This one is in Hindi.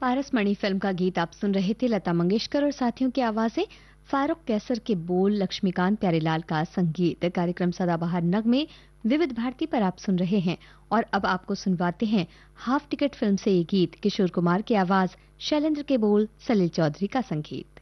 पारसमणि फिल्म का गीत आप सुन रहे थे। लता मंगेशकर और साथियों की आवाजें, फारूक कैसर के बोल, लक्ष्मीकांत प्यारेलाल का संगीत। कार्यक्रम सदाबहार नगमे विविध भारती पर आप सुन रहे हैं और अब आपको सुनवाते हैं हाफ टिकट फिल्म से ये गीत। किशोर कुमार की आवाज, शैलेंद्र के बोल, सलील चौधरी का संगीत।